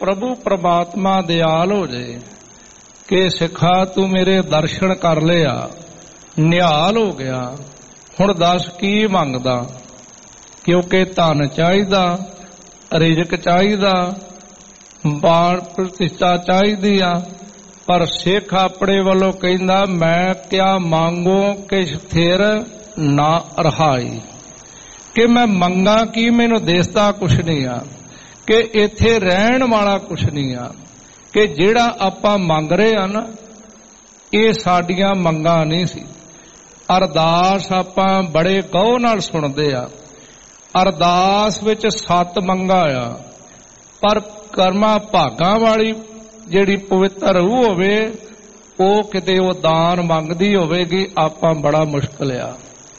ਪ੍ਰਭੂ ਪ੍ਰਮਾਤਮਾ ਦਿਆਲ ਹੋ ਜੇ ਕਿ ਸਿੱਖਾ ਤੂੰ ਮੇਰੇ ਦਰਸ਼ਨ ਕਰ ਲਿਆ, ਨਿਹਾਲ ਹੋ ਗਿਆ, ਹੁਣ ਦੱਸ ਕੀ ਮੰਗਦਾ। ਕਿਉਂਕਿ ਧਨ ਚਾਹੀਦਾ, ਰਿਜ਼ਕ ਚਾਹੀਦਾ, ਬਾਣ ਪ੍ਰਤਿਸ਼ਠਾ ਚਾਹੀਦੀ ਆ। ਪਰ ਸਿੱਖ ਆਪਣੇ ਵੱਲੋਂ ਕਹਿੰਦਾ ਮੈਂ ਕਿਆ ਮੰਗੋ ਕਿਛ ਥਿਰ ਨਾ ਰਹਾਈ, ਕਿ ਮੈਂ ਮੰਗਾ ਕੀ, ਮੈਨੂੰ ਦਿਸਦਾ ਕੁਛ ਨਹੀਂ ਆ, ਕਿ ਇੱਥੇ ਰਹਿਣ ਵਾਲਾ ਕੁਛ ਨਹੀਂ ਆ, ਕਿ ਜਿਹੜਾ ਆਪਾਂ ਮੰਗ ਰਹੇ ਆ ਨਾ ਇਹ ਸਾਡੀਆਂ ਮੰਗਾਂ ਨਹੀਂ ਸੀ। ਅਰਦਾਸ ਆਪਾਂ ਬੜੇ ਗਹੁ ਨਾਲ ਸੁਣਦੇ ਆ, ਅਰਦਾਸ ਵਿੱਚ 7 ਮੰਗਾਂ ਆ, ਪਰ ਕਰਮਾਂ ਭਾਗਾਂ ਵਾਲੀ ਜਿਹੜੀ ਪਵਿੱਤਰ ਰੂਹ ਹੋਵੇ ਉਹ ਕਿਤੇ ਉਹ ਦਾਨ ਮੰਗਦੀ ਹੋਵੇਗੀ, ਆਪਾਂ ਬੜਾ ਮੁਸ਼ਕਲ ਆ।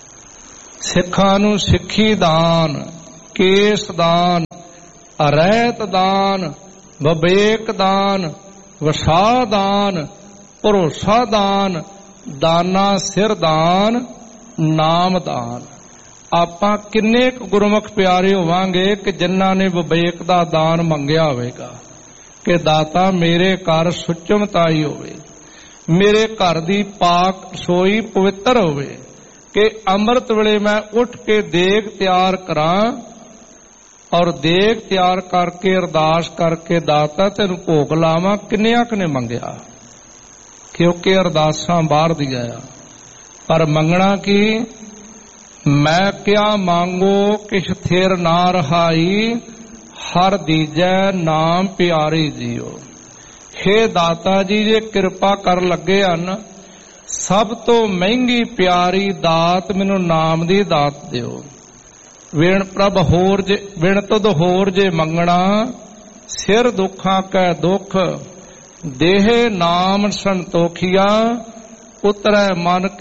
ਸਿੱਖਾਂ ਨੂੰ ਸਿੱਖੀ ਦਾਨ, ਕੇਸ ਦਾਨ, ਰਹਿਤ ਦਾਨ, ਵਿਵੇਕ ਦਾਨ, ਵਸਾ ਦਾਨ, ਭਰੋਸਾ ਦਾਨ, ਦਾਨਾ ਸਿਰ ਦਾਨ, ਨਾਮ ਦਾਨ। ਆਪਾਂ ਕਿੰਨੇ ਕੁ ਗੁਰਮੁਖ ਪਿਆਰੇ ਹੋਵਾਂਗੇ ਕਿ ਜਿਨ੍ਹਾਂ ਨੇ ਵਿਵੇਕ ਦਾ ਦਾਨ ਮੰਗਿਆ ਹੋਵੇਗਾ ਕਿ ਦਾਤਾ ਮੇਰੇ ਘਰ ਸੁਚਮਤਾਈ ਹੋਵੇ, ਮੇਰੇ ਘਰ ਦੀ ਪਾਕ ਰਸੋਈ ਪਵਿੱਤਰ ਹੋਵੇ, ਕਿ ਅੰਮ੍ਰਿਤ ਵੇਲੇ ਮੈਂ ਉੱਠ ਕੇ ਦੇਗ ਤਿਆਰ ਕਰਾਂ ਔਰ ਦੇਗ ਤਿਆਰ ਕਰਕੇ ਅਰਦਾਸ ਕਰਕੇ ਦਾਤਾ ਤੈਨੂੰ ਭੋਗ ਲਾਵਾਂ। ਕਿੰਨਿਆਂ ਕੁ ਨੇ ਮੰਗਿਆ, ਕਿਉਂਕਿ ਅਰਦਾਸਾਂ ਬਾਹਰ ਦੀਆਂ ਆ। ਪਰ ਮੰਗਣਾ ਕੀ, ਮੈਂ ਕਿਆ ਮੰਗੋ ਕਿਛ ਥਿਰ ਨਾ ਰਹਾਈ, ਹਰ ਦੀਜੈ ਨਾਮ ਪਿਆਰੇ ਜੀਓ। ਹੇ ਦਾਤਾ ਜੀ ਜੇ ਕਿਰਪਾ ਕਰਨ ਲੱਗੇ ਹਨ, ਸਭ ਤੋਂ ਮਹਿੰਗੀ ਪਿਆਰੀ ਦਾਤ ਮੈਨੂੰ ਨਾਮ ਦੀ ਦਾਤ ਦਿਓ। ਵਿਣ ਪ੍ਰਭ ਹੋਰ ਜੇ ਵਿਣ ਤੁਧ ਹੋਰ ਜੇ ਮੰਗਣਾ, ਸਿਰ ਦੁੱਖਾਂ ਕੈ ਦੁੱਖ, ਦੇਹ ਨਾਮ ਸੰਤੋਖੀਆ, ਉਤਰੈ ਮਨ